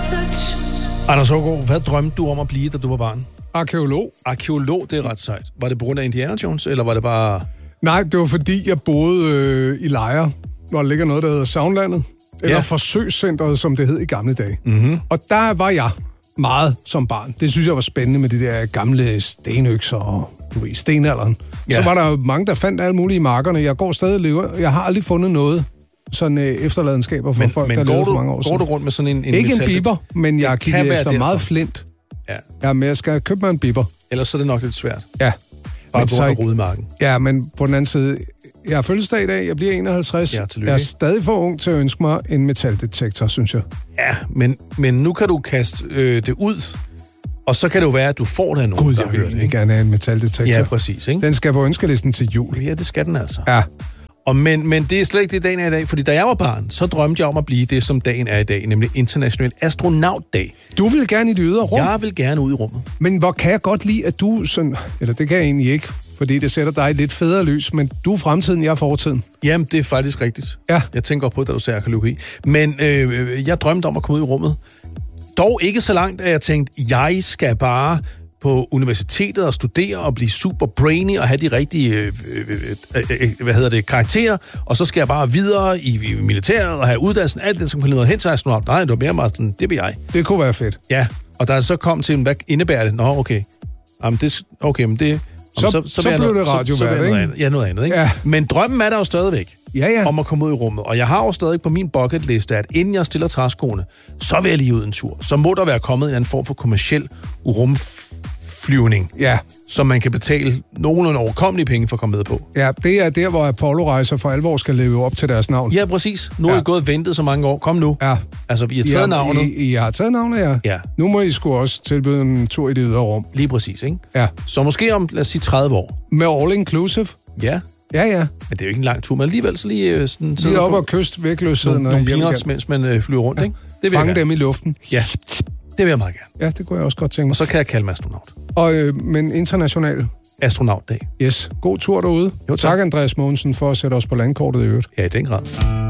Anders Aagaard, hvad drømte du om at blive, da du var barn? Arkæolog. Arkæolog, det er ret sejt. Var det på grund af Indiana Jones, eller var det bare... Nej, det var fordi, jeg boede i Lejre, hvor der ligger noget, der hedder Soundlandet. Eller Forsøgscentret, som det hed i gamle dage. Mm-hmm. Og der var jeg meget som barn. Det synes jeg var spændende med de der gamle stenøkser og stenalderen. Ja. Så var der mange, der fandt alle mulige i markerne. Jeg går stadig lever. Jeg har aldrig fundet noget sådan efterladenskaber for folk, der levede for mange år siden. Går du rundt med sådan en ikke en biber, men jeg kigger efter meget flint. Ja, men jeg skal købe mig en biber. Ellers så er det nok lidt svært. Ja. Bare gå og rode i marken. Ja, men på den anden side, jeg har fødselsdag i dag, jeg bliver 51. Ja, jeg er stadig for ung til at ønske mig en metaldetektor, synes jeg. Ja, men nu kan du kaste det ud, og så kan det jo være, at du får det af nogen, der hører det. Jeg vil gerne have en metaldetektor. Ja, præcis. Ikke? Den skal på ønskelisten til jul. Ja, det skal den altså. Ja. Men det er slet ikke det, dagen er i dag, fordi da jeg var barn, så drømte jeg om at blive det, som dagen er i dag, nemlig International Astronautdag. Du vil gerne i det ydre rum? Jeg vil gerne ud i rummet. Men hvor kan jeg godt lide, at du sådan... Eller det kan jeg egentlig ikke, fordi det sætter dig lidt federe lys, men du er fremtiden, jeg er fortiden. Jamen, det er faktisk rigtigt. Ja. Jeg tænker godt på det, da du sagde arkæologi. Men jeg drømte om at komme ud i rummet. Dog ikke så langt, at jeg tænkte, jeg skal bare på universitetet og studere og blive super brainy og have de rigtige karakterer, og så skal jeg bare videre i militæret og have uddannelsen, alt det, som kan lede hen til astronaut. Nej, det var mere meget sådan, det vil jeg. Det kunne være fedt. Ja, og da jeg så kom til, hvad indebærer det? Nå, okay. Jamen, men det... Så blev det radiovært, ikke? Ja, noget andet, ikke? Ja. Men drømmen er der jo stadigvæk. Ja. Om at komme ud i rummet. Og jeg har jo stadig på min bucketliste, at inden jeg stiller træskoene, så vil jeg lige ud en tur. Så må der være kommet en anden form for kommerciel rumflyvning. Ja. Som man kan betale nogenlunde overkommelige penge for at komme med på. Ja, det er der, hvor Apollo-rejser for alvor skal leve op til deres navn. Ja, præcis. Nu er I gået og ventet så mange år. Kom nu. Ja. Altså, vi har taget navnet. I har taget navnet, ja. Nu må I sgu også tilbyde en tur i det ydre rum. Lige præcis, ikke? Ja. Så måske om, lad os sige, 30 år. Med all inclusive? Ja. Ja. Men det er jo ikke en lang tur, men alligevel så lige sådan... Lige op og kyst vægløsheden. Nogle peanuts, mens man flyver rundt, ikke? Det fange dem i luften. Ja, det vil jeg meget gerne. Ja, det kunne jeg også godt tænke mig. Og så kan jeg kalde mig astronaut. Og, men international... Astronautdag. Yes. God tur derude. Jo, tak, Andreas Mogensen, for at sætte os på landkortet i øvrigt. Ja, i den grad.